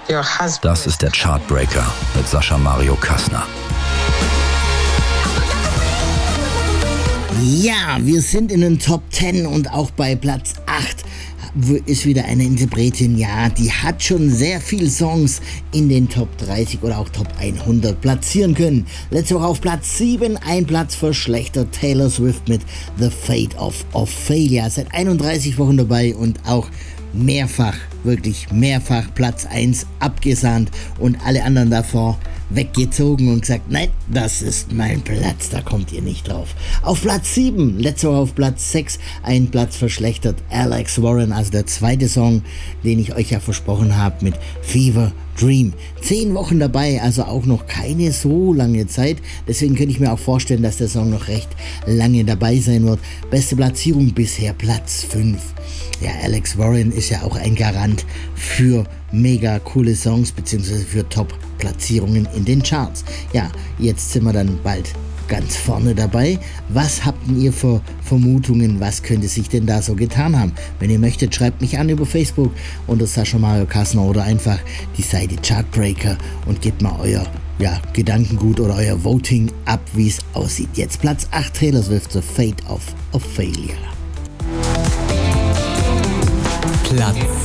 Das ist der Chartbreaker mit Sascha Mario Kassner. Ja, wir sind in den Top 10 und auch bei Platz 8 ist wieder eine Interpretin, ja, die hat schon sehr viele Songs in den Top 30 oder auch Top 100 platzieren können. Letzte Woche auf Platz 7, ein Platz verschlechtert, Taylor Swift mit The Fate of Ophelia. Seit 31 Wochen dabei und auch wirklich mehrfach Platz 1 abgesahnt und alle anderen davor weggezogen und gesagt, nein, das ist mein Platz, da kommt ihr nicht drauf. Auf Platz 7, letzte Woche auf Platz 6, ein Platz verschlechtert, Alex Warren, also der zweite Song, den ich euch ja versprochen habe mit Fever Dream. 10 Wochen dabei, also auch noch keine so lange Zeit, deswegen könnte ich mir auch vorstellen, dass der Song noch recht lange dabei sein wird. Beste Platzierung bisher Platz 5. Ja, Alex Warren ist ja auch ein Garant für mega coole Songs bzw. für Top-Platzierungen in den Charts. Ja, jetzt sind wir dann bald ganz vorne dabei. Was habt ihr für Vermutungen? Was könnte sich denn da so getan haben? Wenn ihr möchtet, schreibt mich an über Facebook unter Sascha Mario Kassner oder einfach die Seite Chartbreaker und gebt mal euer Gedankengut oder euer Voting ab, wie es aussieht. Jetzt Platz 8, Taylor Swift, The Fate of Ophelia. Platz